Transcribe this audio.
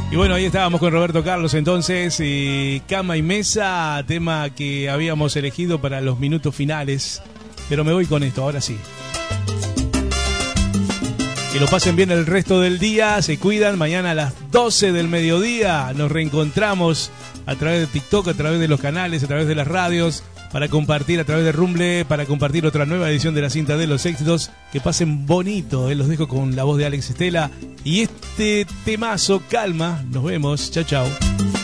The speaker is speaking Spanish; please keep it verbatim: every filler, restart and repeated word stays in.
Y bueno, ahí estábamos con Roberto Carlos entonces, y Cama y Mesa, tema que habíamos elegido para los minutos finales. Pero me voy con esto, ahora sí. Que lo pasen bien el resto del día, se cuidan. Mañana a las doce del mediodía nos reencontramos a través de TikTok, a través de los canales, a través de las radios, para compartir a través de Rumble, para compartir otra nueva edición de la cinta de los éxitos. Que pasen bonito, eh, los dejo con la voz de Alex Estela y este temazo, Calma. Nos vemos, chao chao.